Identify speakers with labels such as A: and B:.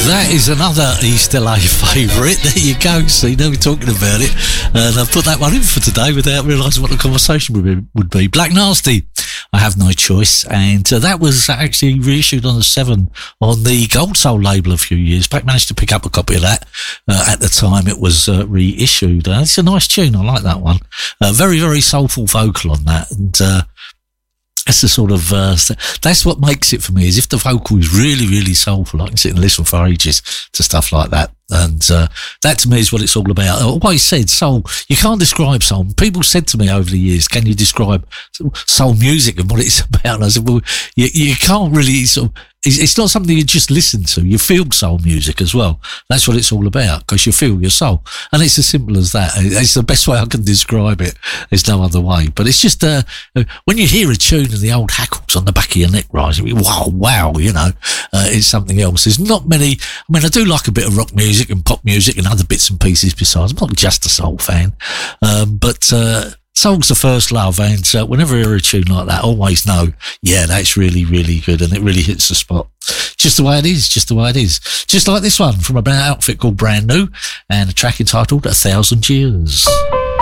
A: That is another East LA favourite. There you go. See, now we're talking about it. And I've put that one in for today without realising what the conversation would be. Black Nasty, I Have No Choice. And that was actually reissued on the 7 on the Gold Soul label a few years back. Managed to pick up a copy of that at the time it was reissued. It's a nice tune. I like that one. Very, very soulful vocal on that. And that's the sort of that's what makes it for me, is if the vocal is really, really soulful, I can sit and listen for ages to stuff like that. And that to me is what it's all about. I always said soul, you can't describe soul. People said to me over the years, can you describe soul music and what it's about? And I said, well, you can't really sort of, it's not something you just listen to. You feel soul music as well. That's what it's all about, because you feel your soul. And it's as simple as that. It's the best way I can describe it. There's no other way. But it's just, when you hear a tune and the old hackles on the back of your neck rising, wow, you know, it's something else. There's not many, I mean, I do like a bit of rock music and pop music and other bits and pieces besides. I'm not just a soul fan. But soul's the first love, and whenever I hear a tune like that, I always know, yeah, that's really, really good, and it really hits the spot. Just the way it is, just the way it is. Just like this one from an outfit called Brand New, and a track entitled 1,000 Years.